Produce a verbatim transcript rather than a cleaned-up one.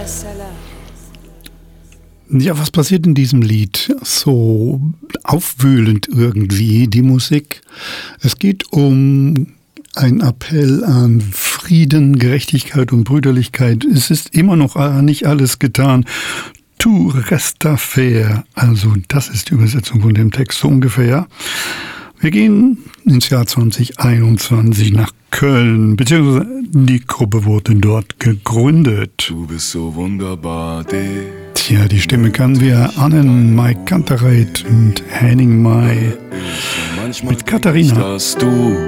Ja, was passiert in diesem Lied? So aufwühlend irgendwie, die Musik. Es geht um einen Appell an Frieden, Gerechtigkeit und Brüderlichkeit. Es ist immer noch nicht alles getan. Tout reste à faire. Also das ist die Übersetzung von dem Text so ungefähr. Wir gehen ins Jahr zwanzig einundzwanzig nach Köln, beziehungsweise die Gruppe wurde dort gegründet. Du bist so wunderbar, D. Tja, die Stimme kennen wir. Annen Mai Kantereit und Henning Mai mit Katharina. Dass du